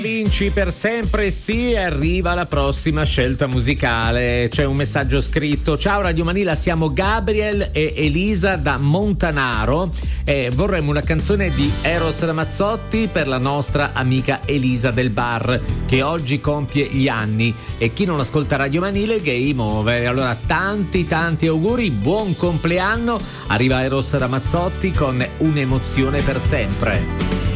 Vinci per sempre, sì, arriva la prossima scelta musicale. C'è un messaggio scritto: ciao Radio Manila, siamo Gabriel e Elisa da Montanaro e vorremmo una canzone di Eros Ramazzotti per la nostra amica Elisa del bar che oggi compie gli anni, e chi non ascolta Radio Manila è game over. Allora tanti auguri, buon compleanno. Arriva Eros Ramazzotti con Un'emozione per sempre.